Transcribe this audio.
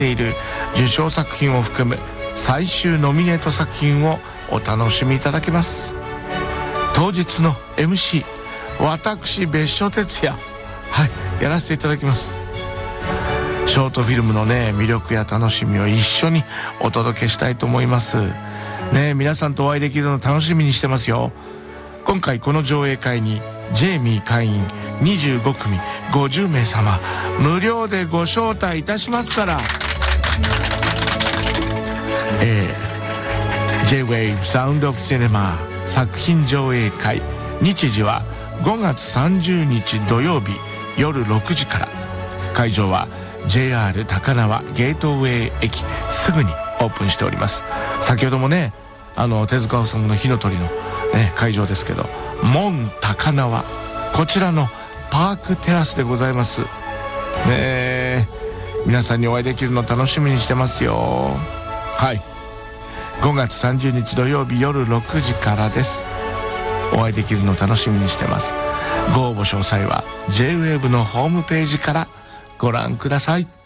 ている受賞作品を含む最終ノミネート作品をお楽しみいただけます。当日の MC、 私別所哲也、やらせていただきます。ショートフィルムのね、魅力や楽しみを一緒にお届けしたいと思いますね。皆さんとお会いできるのを楽しみにしてますよ。今回この上映会にジェイミー会員25組50名様無料でご招待いたしますから、J-Wave Sound of Cinema 作品上映会、日時は5月30日土曜日夜6時から。会場は JR 高輪ゲートウェイ駅すぐにオープンしております。先ほどもね、手塚治虫の火の鳥の、会場ですけど、門高輪、こちらのパークテラスでございますね。皆さんにお会いできるの楽しみにしてますよ。5月30日土曜日夜6時からです。お会いできるの楽しみにしてます。ご応募詳細は J-Wave のホームページからご覧ください。